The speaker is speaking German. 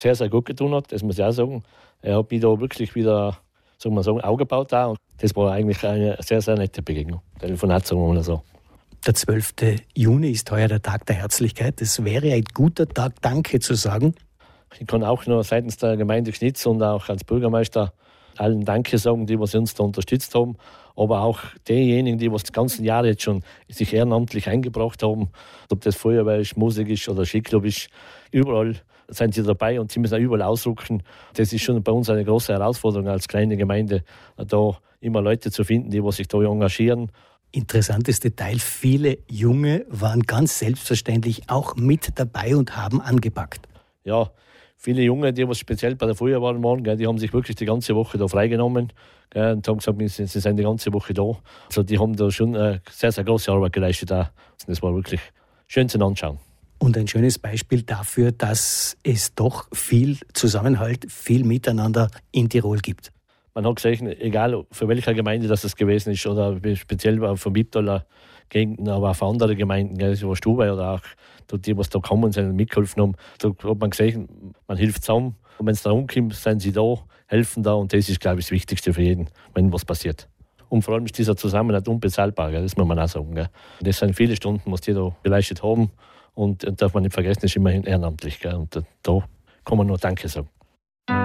sehr, sehr gut getan hat, das muss ich auch sagen. Er hat mich da wirklich wieder, sagen wir so, aufgebaut auch. Und das war eigentlich eine sehr, sehr nette Begegnung. Telefonat, sagen wir mal so. Der 12. Juni ist heuer der Tag der Herzlichkeit. Es wäre ein guter Tag, Danke zu sagen. Ich kann auch noch seitens der Gemeinde Gnitz und auch als Bürgermeister allen Danke sagen, die was uns da unterstützt haben. Aber auch diejenigen, die was das ganze Jahr jetzt schon sich ehrenamtlich eingebracht haben, ob das Feuerwehr ist, Musik ist oder Skiclub ist, überall sind sie dabei und sie müssen auch überall ausrücken. Das ist schon bei uns eine große Herausforderung als kleine Gemeinde, da immer Leute zu finden, die was sich da engagieren. Interessantes Detail, viele Junge waren ganz selbstverständlich auch mit dabei und haben angepackt. Ja, viele Junge, die was speziell bei der Feuerwehr waren, die haben sich wirklich die ganze Woche da freigenommen und haben gesagt, sie sind die ganze Woche da. Also die haben da schon eine sehr, sehr große Arbeit geleistet. Das war wirklich schön zum Anschauen. Und ein schönes Beispiel dafür, dass es doch viel Zusammenhalt, viel Miteinander in Tirol gibt. Man hat gesehen, egal für welche Gemeinde das gewesen ist, oder speziell von Bibtaler Gegenden, aber auch von anderen Gemeinden, so Stubai oder auch die, was da kommen sind und mitgeholfen haben, da hat man gesehen, man hilft zusammen. Und wenn es da umkommt, sind sie da, helfen da und das ist, glaube ich, das Wichtigste für jeden, wenn was passiert. Und vor allem ist dieser Zusammenhalt unbezahlbar, das muss man auch sagen. Das sind viele Stunden, was die da geleistet haben und darf man nicht vergessen, das ist immerhin ehrenamtlich. Und da kann man nur Danke sagen.